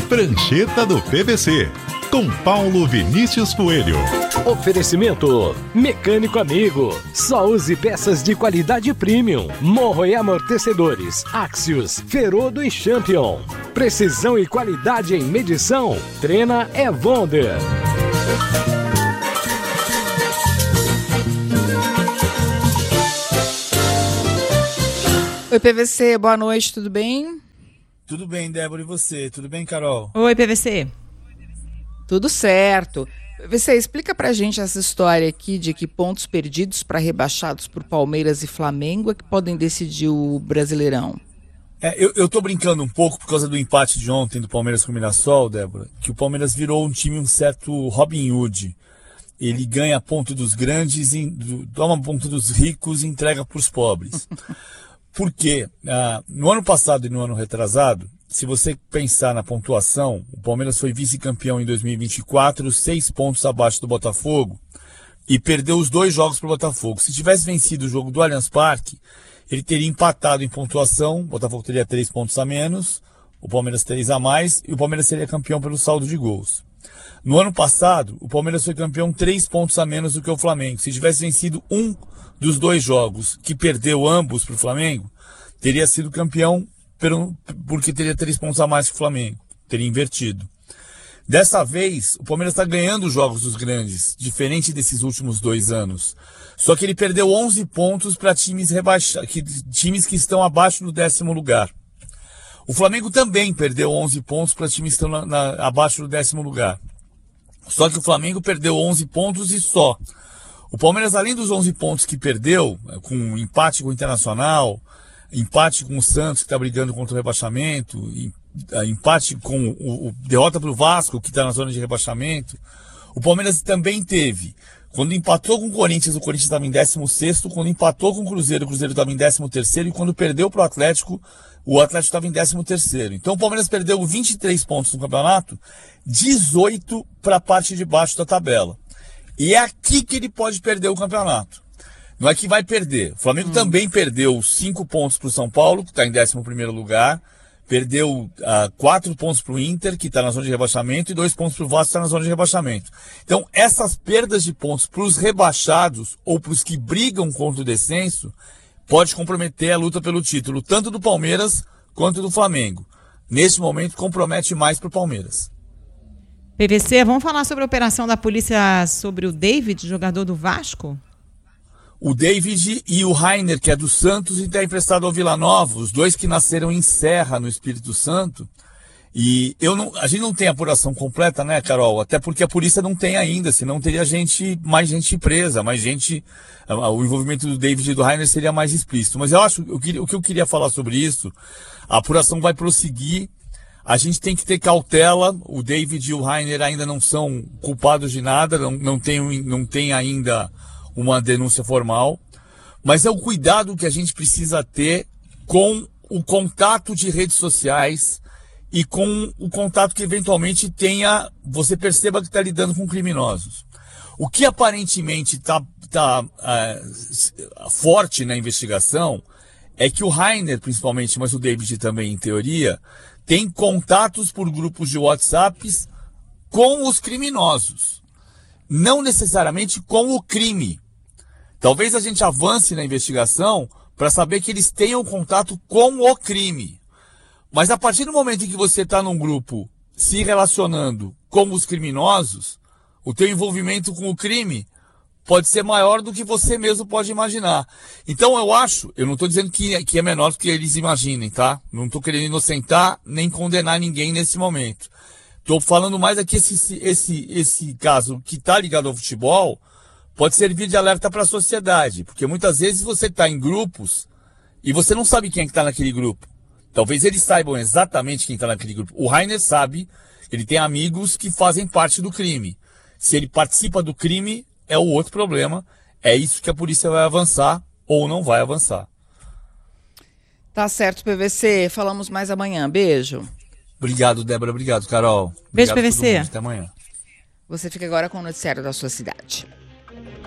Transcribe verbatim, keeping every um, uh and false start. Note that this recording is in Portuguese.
Prancheta do P V C, com Paulo Vinícius Coelho. Oferecimento Mecânico Amigo. Só use peças de qualidade premium. Morro e amortecedores Axios, Ferodo e Champion. Precisão e qualidade em medição. Trena é Wonder. Oi, P V C, boa noite, tudo bem? Tudo bem, Débora, e você? Tudo bem, Carol? Oi, P V C. Tudo certo. P V C, explica pra gente essa história aqui de que pontos perdidos para rebaixados por Palmeiras e Flamengo é que podem decidir o Brasileirão. É, eu, eu tô brincando um pouco por causa do empate de ontem do Palmeiras com o Mirassol, Débora, que o Palmeiras virou um time, um certo Robin Hood. Ele ganha ponto dos grandes, toma ponto dos ricos e entrega pros pobres. Porque ah, no ano passado e no ano retrasado, se você pensar na pontuação, o Palmeiras foi vice-campeão em dois mil e vinte e quatro, seis pontos abaixo do Botafogo, e perdeu os dois jogos para o Botafogo. Se tivesse vencido o jogo do Allianz Parque, ele teria empatado em pontuação, o Botafogo teria três pontos a menos, o Palmeiras três a mais, e o Palmeiras seria campeão pelo saldo de gols. No ano passado, o Palmeiras foi campeão três pontos a menos do que o Flamengo. Se tivesse vencido um dos dois jogos, que perdeu ambos para o Flamengo, teria sido campeão porque teria três pontos a mais que o Flamengo. Teria invertido. Dessa vez, o Palmeiras está ganhando os jogos dos grandes, diferente desses últimos dois anos. Só que ele perdeu onze pontos para times, rebaixa... que... times que estão abaixo do décimo lugar. O Flamengo também perdeu onze pontos para times que estão na... Na... abaixo do décimo lugar. Só que o Flamengo perdeu onze pontos e só. O Palmeiras, além dos onze pontos que perdeu, com um empate com o Internacional, empate com o Santos, que está brigando contra o rebaixamento, empate com o, o derrota para o Vasco, que está na zona de rebaixamento, o Palmeiras também teve. Quando empatou com o Corinthians, o Corinthians estava em décimo sexto, quando empatou com o Cruzeiro, o Cruzeiro estava em décimo terceiro, e quando perdeu para o Atlético, o Atlético estava em décimo terceiro. Então o Palmeiras perdeu vinte e três pontos no campeonato, dezoito para a parte de baixo da tabela. E é aqui que ele pode perder o campeonato. Não é que vai perder. O Flamengo hum. também perdeu cinco pontos para o São Paulo, que está em décimo primeiro lugar. Perdeu uh, quatro pontos para o Inter, que está na zona de rebaixamento, e dois pontos para o Vasco, que está na zona de rebaixamento. Então, essas perdas de pontos para os rebaixados ou para os que brigam contra o descenso pode comprometer a luta pelo título, tanto do Palmeiras quanto do Flamengo. Nesse momento, compromete mais para o Palmeiras. P V C, vamos falar sobre a operação da polícia sobre o David, jogador do Vasco? O David e o Rainer, que é do Santos e está emprestado ao Vila Nova, os dois que nasceram em Serra, no Espírito Santo. E eu não, a gente não tem apuração completa, né, Carol? Até porque a polícia não tem ainda, senão teria gente, mais gente presa, mais gente. O envolvimento do David e do Rainer seria mais explícito. Mas eu acho, o que eu queria falar sobre isso, a apuração vai prosseguir. A gente tem que ter cautela, o David e o Rainer ainda não são culpados de nada, não, não, tem, não tem ainda uma denúncia formal, mas é o cuidado que a gente precisa ter com o contato de redes sociais e com o contato que eventualmente tenha, você perceba que está lidando com criminosos. O que aparentemente está tá, uh, forte na investigação é que o Rainer, principalmente, mas o David também, em teoria, tem contatos por grupos de WhatsApp com os criminosos, não necessariamente com o crime. Talvez a gente avance na investigação para saber que eles tenham contato com o crime. Mas a partir do momento em que você está num grupo se relacionando com os criminosos, o teu envolvimento com o crime pode ser maior do que você mesmo pode imaginar. Então eu acho, eu não estou dizendo que, que é menor do que eles imaginem, tá? Não estou querendo inocentar nem condenar ninguém nesse momento. Estou falando mais aqui esse, esse, esse caso que está ligado ao futebol pode servir de alerta para a sociedade, porque muitas vezes você está em grupos e você não sabe quem é que está naquele grupo. Talvez eles saibam exatamente quem está naquele grupo. O Rainer sabe, ele tem amigos que fazem parte do crime. Se ele participa do crime, é o outro problema. É isso que a polícia vai avançar ou não vai avançar. Tá certo, P V C. Falamos mais amanhã. Beijo. Obrigado, Débora. Obrigado, Carol. Beijo, Obrigado P V C. Até amanhã. Você fica agora com o noticiário da sua cidade.